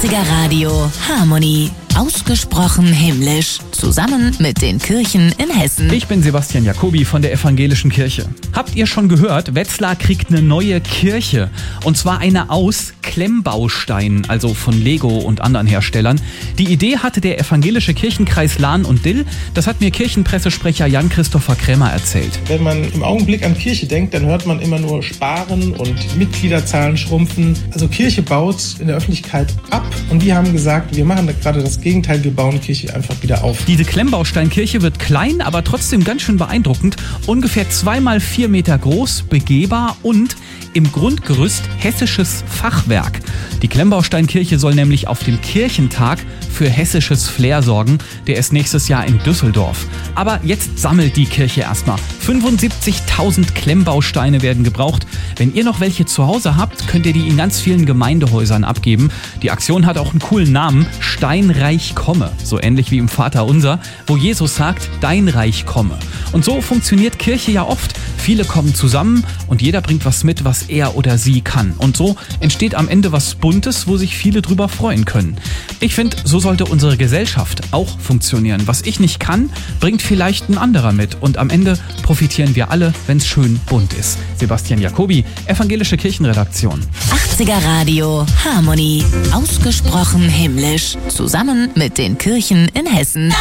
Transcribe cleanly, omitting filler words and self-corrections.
80er Radio Harmonie. Ausgesprochen himmlisch. Zusammen mit den Kirchen in Hessen. Ich bin Sebastian Jacobi von der Evangelischen Kirche. Habt ihr schon gehört? Wetzlar kriegt eine neue Kirche. Und zwar eine aus Klemmbausteinen, also von Lego und anderen Herstellern. Die Idee hatte der Evangelische Kirchenkreis Lahn und Dill. Das hat mir Kirchenpressesprecher Jan-Christopher Krämer erzählt. Wenn man im Augenblick an Kirche denkt, dann hört man immer nur Sparen und Mitgliederzahlen schrumpfen. Also Kirche baut in der Öffentlichkeit ab. Und wir haben gesagt, wir machen da gerade das Gegenteil, wir bauen Kirche einfach wieder auf. Diese Klemmbausteinkirche wird klein, aber trotzdem ganz schön beeindruckend. Ungefähr 2 mal 4 Meter groß, begehbar und im Grundgerüst hessisches Fachwerk. Die Klemmbausteinkirche soll nämlich auf dem Kirchentag für hessisches Flair sorgen. Der ist nächstes Jahr in Düsseldorf. Aber jetzt sammelt die Kirche erstmal. 75.000 Klemmbausteine werden gebraucht. Wenn ihr noch welche zu Hause habt, könnt ihr die in ganz vielen Gemeindehäusern abgeben. Die Aktion hat auch einen coolen Namen. Steinreich komme. So ähnlich wie im Vaterunser, wo Jesus sagt, dein Reich komme. Und so funktioniert Kirche ja oft. Viele kommen zusammen und jeder bringt was mit, was er oder sie kann. Und so entsteht am Ende was Buntes, wo sich viele drüber freuen können. Ich finde, so sollte unsere Gesellschaft auch funktionieren. Was ich nicht kann, bringt vielleicht ein anderer mit. Und am Ende profitieren wir alle, wenn es schön bunt ist. Sebastian Jacobi, Evangelische Kirchenredaktion. 80er Radio Harmonie. Ausgesprochen himmlisch. Zusammen mit den Kirchen in Hessen.